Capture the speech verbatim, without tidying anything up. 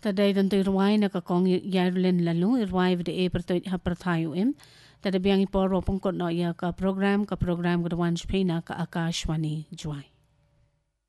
Tadai tentu irwai na kakong yarulen lalu irwai vide e pertu ha pertayu im. Tada biang iporo pungkot no ya ka program ka program kedwan Spina ka Akashwani Juai.